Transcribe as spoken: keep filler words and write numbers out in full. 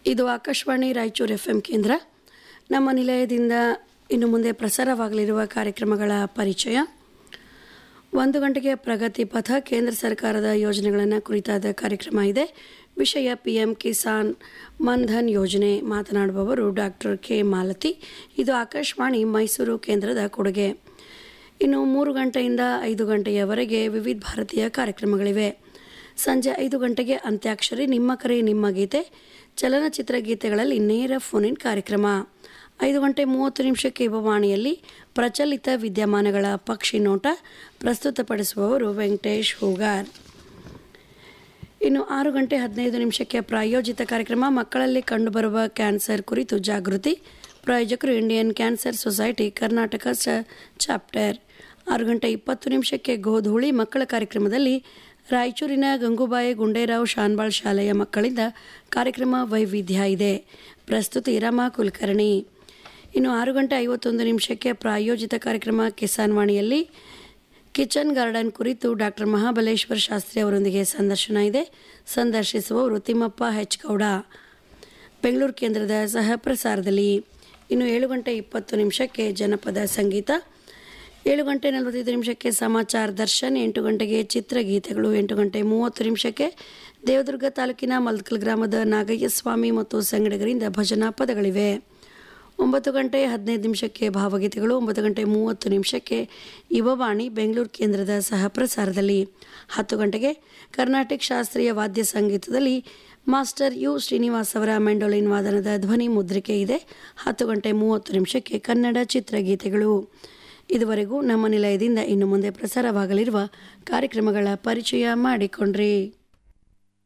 ಇದು Akashvani Raichur F M ಕೇಂದ್ರ. ನಮ್ಮ ನಿಲಯದಿಂದ ಇನ್ನು ಮುಂದೆ ಪ್ರಸಾರವಾಗಲಿರುವ ಕಾರ್ಯಕ್ರಮಗಳ ಪರಿಚಯ. ಒಂದು ಗಂಟೆಗೆ ಪ್ರಗತಿ ಪಥ, ಕೇಂದ್ರ ಸರ್ಕಾರದ ಯೋಜನೆಗಳನ್ನು ಕುರಿತಾದ ಕಾರ್ಯಕ್ರಮ ಇದೆ. ವಿಷಯ ಪಿ ಎಂ ಕಿಸಾನ್ ಮನ್ಧನ್ ಯೋಜನೆ. ಮಾತನಾಡುವವರು ಡಾಕ್ಟರ್ ಕೆ ಮಾಲತಿ. ಇದು ಆಕಾಶವಾಣಿ ಮೈಸೂರು ಕೇಂದ್ರದ ಕೊಡುಗೆ. ಇನ್ನು ಮೂರು ಗಂಟೆಯಿಂದ ಐದು ಗಂಟೆಯವರೆಗೆ ವಿವಿಧ ಭಾರತೀಯ ಕಾರ್ಯಕ್ರಮಗಳಿವೆ. ಸಂಜೆ ಐದು ಗಂಟೆಗೆ ಅಂತ್ಯಾಕ್ಷರಿ, ನಿಮ್ಮ ಕರೆ ನಿಮ್ಮ ಗೀತೆ, ಚಲನಚಿತ್ರ ಗೀತೆಗಳಲ್ಲಿ ನೇರ ಫೋನ್ ಇನ್ ಕಾರ್ಯಕ್ರಮ. ಐದು ಗಂಟೆ ಮೂವತ್ತು ನಿಮಿಷಕ್ಕೆ ಯುವವಾಣಿಯಲ್ಲಿ ಪ್ರಚಲಿತ ವಿದ್ಯಮಾನಗಳ ಪಕ್ಷಿ ನೋಟ, ಪ್ರಸ್ತುತಪಡಿಸುವವರು ವೆಂಕಟೇಶ್ ಹೂಗಾರ್. ಇನ್ನು ಆರು ಗಂಟೆ ಹದಿನೈದು ನಿಮಿಷಕ್ಕೆ ಪ್ರಾಯೋಜಿತ ಕಾರ್ಯಕ್ರಮ, ಮಕ್ಕಳಲ್ಲಿ ಕಂಡುಬರುವ ಕ್ಯಾನ್ಸರ್ ಕುರಿತು ಜಾಗೃತಿ. ಪ್ರಾಯೋಜಕರು Indian cancer society Karnataka chapter. ಆರು ಗಂಟೆ ಇಪ್ಪತ್ತು ನಿಮಿಷಕ್ಕೆ ಗೋಧೂಳಿ ಮಕ್ಕಳ ಕಾರ್ಯಕ್ರಮದಲ್ಲಿ ರಾಯಚೂರಿನ ಗಂಗೂಬಾಯಿ ಗುಂಡೇರಾವ್ ಶಾನ್ಬಾಳ್ ಶಾಲೆಯ ಮಕ್ಕಳಿಂದ ಕಾರ್ಯಕ್ರಮ ವೈವಿಧ್ಯ ಇದೆ. ಪ್ರಸ್ತುತಿ ರಮಾ ಕುಲಕರ್ಣಿ. ಇನ್ನು ಆರು ಗಂಟೆ ಐವತ್ತೊಂದು ನಿಮಿಷಕ್ಕೆ ಪ್ರಾಯೋಜಿತ ಕಾರ್ಯಕ್ರಮ ಕಿಸಾನ್ ವಾಣಿಯಲ್ಲಿ ಕಿಚನ್ ಗಾರ್ಡನ್ ಕುರಿತು ಡಾಕ್ಟರ್ ಮಹಾಬಲೇಶ್ವರ ಶಾಸ್ತ್ರಿ ಅವರೊಂದಿಗೆ ಸಂದರ್ಶನ ಇದೆ. ಸಂದರ್ಶಿಸುವವರು ತಿಮ್ಮಪ್ಪ ಹೆಚ್ ಗೌಡ, ಬೆಂಗಳೂರು ಕೇಂದ್ರದ ಸಹ ಪ್ರಸಾರದಲ್ಲಿ. ಇನ್ನು ಏಳು ಗಂಟೆ ಇಪ್ಪತ್ತು ನಿಮಿಷಕ್ಕೆ ಜನಪದ ಸಂಗೀತ. ಏಳು ಗಂಟೆ ನಲವತ್ತೈದು ನಿಮಿಷಕ್ಕೆ ಸಮಾಚಾರ ದರ್ಶನ್. ಎಂಟು ಗಂಟೆಗೆ ಚಿತ್ರಗೀತೆಗಳು. ಎಂಟು ಗಂಟೆ ಮೂವತ್ತು ನಿಮಿಷಕ್ಕೆ ದೇವದುರ್ಗ ತಾಲೂಕಿನ ಮಲ್ಕಲ್ ಗ್ರಾಮದ ನಾಗಯ್ಯ ಸ್ವಾಮಿ ಮತ್ತು ಸಂಗಡಿಗರಿಂದ ಭಜನಾ ಪದಗಳಿವೆ. ಒಂಬತ್ತು ಗಂಟೆ ಹದಿನೈದು ನಿಮಿಷಕ್ಕೆ ಭಾವಗೀತೆಗಳು. ಒಂಬತ್ತು ಗಂಟೆ ಮೂವತ್ತು ನಿಮಿಷಕ್ಕೆ ಯುವವಾಣಿ ಬೆಂಗಳೂರು ಕೇಂದ್ರದ ಸಹ ಪ್ರಸಾರದಲ್ಲಿ. ಹತ್ತು ಗಂಟೆಗೆ ಕರ್ನಾಟಕ ಶಾಸ್ತ್ರೀಯ ವಾದ್ಯ ಸಂಗೀತದಲ್ಲಿ ಮಾಸ್ಟರ್ ಯು ಶ್ರೀನಿವಾಸ್ ಅವರ ಮೆಂಡೋಲಿನ್ ವಾದನದ ಧ್ವನಿ ಮುದ್ರಿಕೆ ಇದೆ. ಹತ್ತು ಗಂಟೆ ಮೂವತ್ತು ನಿಮಿಷಕ್ಕೆ ಕನ್ನಡ ಚಿತ್ರಗೀತೆಗಳು. ಇದುವರೆಗೂ ನಮ್ಮ ನಿಲಯದಿಂದ ಇನ್ನು ಮುಂದೆ ಪ್ರಸಾರವಾಗಲಿರುವ ಕಾರ್ಯಕ್ರಮಗಳ ಪರಿಚಯ ಮಾಡಿಕೊಂಡ್ರಿ.